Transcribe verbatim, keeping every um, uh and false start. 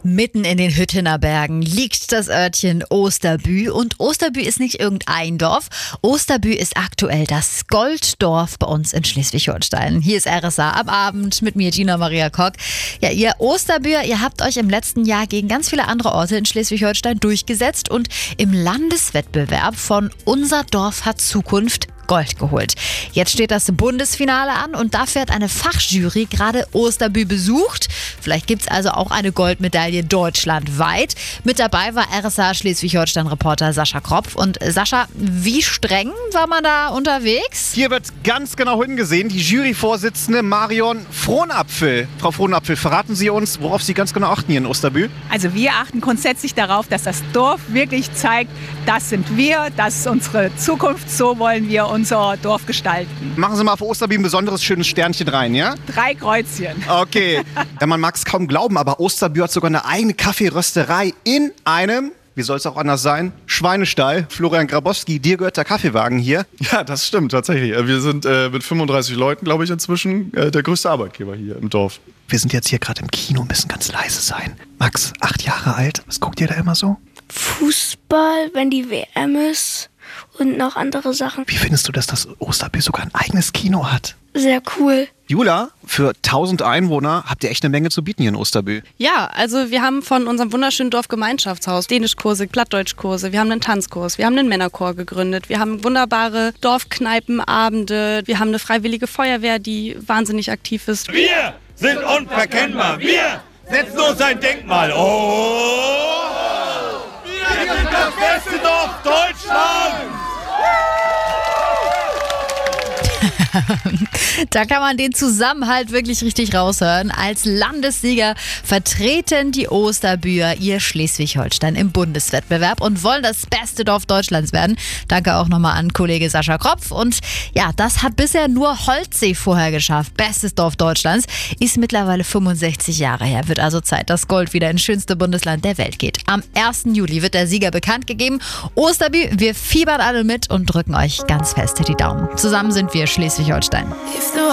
Mitten in den Hüttener Bergen liegt das Örtchen Osterbü. Und Osterbü ist nicht irgendein Dorf. Osterbü ist aktuell das Golddorf bei uns in Schleswig-Holstein. Hier ist R S A am Abend mit mir, Gina Maria Kock. Ja, ihr Osterbüer, ihr habt euch im letzten Jahr gegen ganz viele andere Orte in Schleswig-Holstein durchgesetzt und im Landeswettbewerb von Unser Dorf hat Zukunft Gold geholt. Jetzt steht das Bundesfinale an und dafür hat eine Fachjury gerade Osterbü besucht. Vielleicht gibt es also auch eine Goldmedaille deutschlandweit. Mit dabei war R S A Schleswig-Holstein-Reporter Sascha Kropf. Und Sascha, wie streng war man da unterwegs? Hier wird ganz genau hingesehen. Die Juryvorsitzende Marion Frohnapfel. Frau Frohnapfel, verraten Sie uns, worauf Sie ganz genau achten hier in Osterbü? Also wir achten grundsätzlich darauf, dass das Dorf wirklich zeigt, das sind wir, das ist unsere Zukunft, so wollen wir unser Dorf gestalten. Machen Sie mal für Osterbü ein besonderes schönes Sternchen rein, ja? Drei Kreuzchen. Okay. Ja, man mag es kaum glauben, aber Osterbü hat sogar eine eigene Kaffeerösterei in einem, wie soll es auch anders sein, Schweinestall. Florian Grabowski, dir gehört der Kaffeewagen hier. Ja, das stimmt tatsächlich. Wir sind äh, mit fünfunddreißig Leuten, glaube ich, inzwischen äh, der größte Arbeitgeber hier im Dorf. Wir sind jetzt hier gerade im Kino, müssen ganz leise sein. Max, acht Jahre alt, was guckt ihr da immer so? Fußball, wenn die W M ist und noch andere Sachen. Wie findest du, dass das Osterbü sogar ein eigenes Kino hat? Sehr cool. Jula, für tausend Einwohner habt ihr echt eine Menge zu bieten hier in Osterbü. Ja, also wir haben von unserem wunderschönen Dorfgemeinschaftshaus Dänischkurse, Plattdeutschkurse, wir haben einen Tanzkurs, wir haben einen Männerchor gegründet, wir haben wunderbare Dorfkneipenabende, wir haben eine freiwillige Feuerwehr, die wahnsinnig aktiv ist. Wir sind unverkennbar, wir setzen uns ein Denkmal. Oh! Wir sind das beste Dorf Deutschlands! Da kann man den Zusammenhalt wirklich richtig raushören. Als Landessieger vertreten die Osterbüer ihr Schleswig-Holstein im Bundeswettbewerb und wollen das beste Dorf Deutschlands werden. Danke auch nochmal an Kollege Sascha Kropf. Und ja, das hat bisher nur Holzsee vorher geschafft. Bestes Dorf Deutschlands ist mittlerweile fünfundsechzig Jahre her. Wird also Zeit, dass Gold wieder ins schönste Bundesland der Welt geht. Am ersten Juli wird der Sieger bekannt gegeben. Osterbü, wir fiebern alle mit und drücken euch ganz fest die Daumen. Zusammen sind wir Schleswig-Holstein.